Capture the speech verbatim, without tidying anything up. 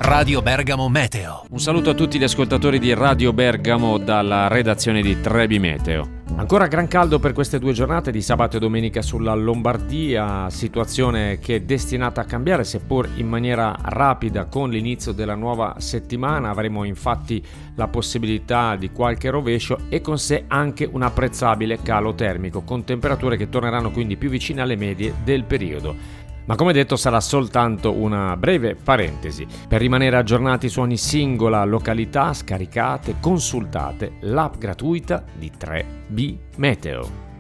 Radio Bergamo Meteo. Un saluto a tutti gli ascoltatori di Radio Bergamo dalla redazione di Trebi Meteo. Ancora gran caldo per queste due giornate di sabato e domenica sulla Lombardia, situazione che è destinata a cambiare seppur in maniera rapida con l'inizio della nuova settimana. Avremo infatti la possibilità di qualche rovescio e con sé anche un apprezzabile calo termico, con temperature che torneranno quindi più vicine alle medie del periodo. Ma come detto sarà soltanto una breve parentesi. Per rimanere aggiornati su ogni singola località scaricate, consultate l'app gratuita di tre B Meteo.